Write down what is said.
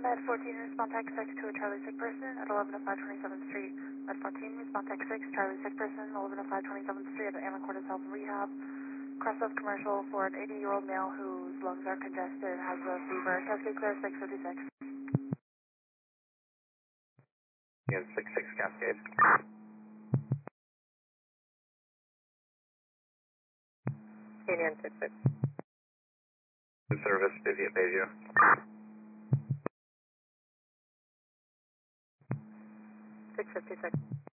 Med 14, respond text 6 to a Charlie sick person at 1105 27th Street. Med 14, respond text 6, Charlie sick person, 1105 27th Street at Anacortes Health Rehab. Cross-off commercial for an 80-year-old male whose lungs are congested, has a fever. Cascade clear 656. Again, 66 Cascade. Union 66. Service, busy at Bayview. 656.